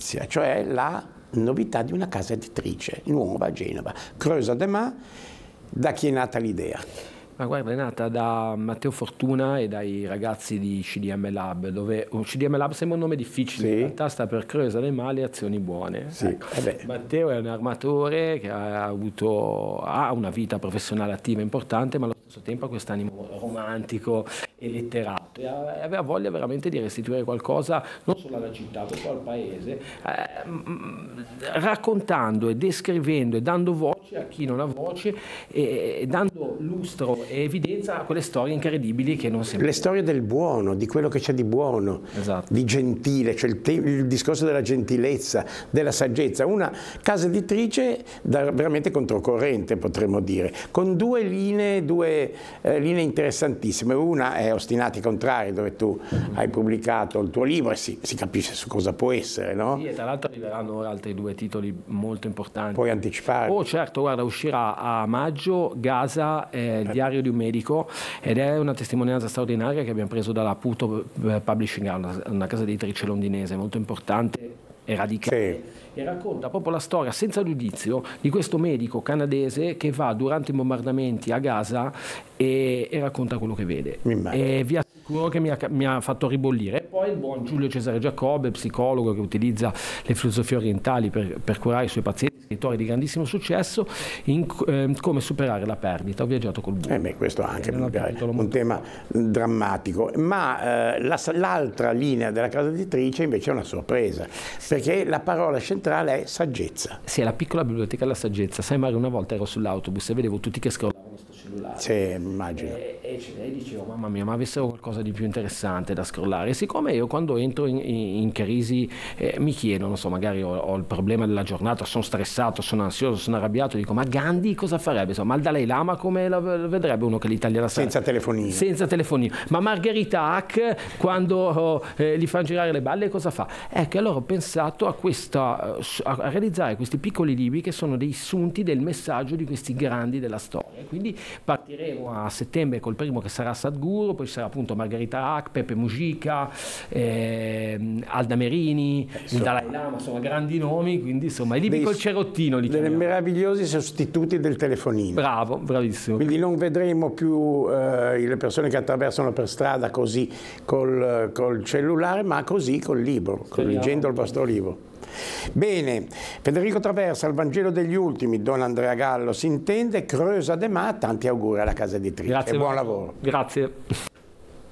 notizia, cioè la novità di una casa editrice nuova a Genova, Creusa de Ma. Da chi è nata l'idea? Ma guarda, è nata da Matteo Fortuna e dai ragazzi di CDM Lab, dove CDM Lab sembra un nome difficile, sì. In realtà sta per Creusa de Ma, le azioni buone. Sì. Ecco. Matteo è un armatore che ha una vita professionale attiva importante, ma allo stesso tempo ha quest'animo romantico e letterato, e aveva voglia veramente di restituire qualcosa non solo alla città, ma al paese, raccontando e descrivendo e dando voce a chi non ha voce e dando lustro e evidenza a quelle storie incredibili che non sempre... Le storie del buono, di quello che c'è di buono, esatto. Di gentile, cioè il discorso della gentilezza, della saggezza. Una casa editrice veramente controcorrente, potremmo dire, con due linee interessantissime. Una è Ostinati Contrari, dove tu hai pubblicato il tuo libro e si capisce su cosa può essere, no? Sì, e tra l'altro arriveranno ora altri due titoli molto importanti. Puoi anticipare? Oh certo, guarda, uscirà a maggio Gaza, il diario di un medico, ed è una testimonianza straordinaria che abbiamo preso dalla Puto Publishing House, una casa editrice londinese molto importante e radicale. Sì. E racconta proprio la storia senza giudizio di questo medico canadese che va durante i bombardamenti a Gaza e racconta quello che vede. E vi assicuro che mi ha fatto ribollire. E poi il buon Giulio Cesare Giacobbe, psicologo che utilizza le filosofie orientali per curare i suoi pazienti, scrittore di grandissimo successo, come superare la perdita. Ho viaggiato col buio. Questo anche è un tema drammatico, ma l'altra linea della casa editrice invece è una sorpresa, perché la parola centrale è saggezza. Sì, è la piccola biblioteca della saggezza. Sai Mario, una volta ero sull'autobus e vedevo tutti che scrollavano sto cellulare. Sì, immagino. E dicevo, mamma mia, ma avessero qualcosa di più interessante da scrollare. E siccome io quando entro in crisi mi chiedo, non so, magari ho il problema della giornata, sono stressato, sono ansioso, sono arrabbiato, dico, ma Gandhi cosa farebbe? Insomma, ma il Dalai Lama come la vedrebbe uno che l'Italia la sa? Senza telefonino. Senza telefonino. Ma Margherita Hack, quando gli fanno girare le balle, cosa fa? Ecco, allora ho pensato a realizzare questi piccoli libri che sono dei sunti del messaggio di questi grandi della storia. Quindi partiremo a settembre col primo che sarà Sadhguru, poi sarà appunto Margherita Hack, Pepe Mujica, Alda Merini, il Dalai Lama, sono grandi nomi, quindi insomma i libri col cerottino li dei meravigliosi sostituti del telefonino. Bravo, bravissimo. Quindi non vedremo più le persone che attraversano per strada così col cellulare, ma così col libro, leggendo il vostro libro. Bene, Federico Traversa, il Vangelo degli ultimi, Don Andrea Gallo si intende, Creusa de Ma, tanti auguri alla casa editrice. Grazie, e buon lavoro. Grazie.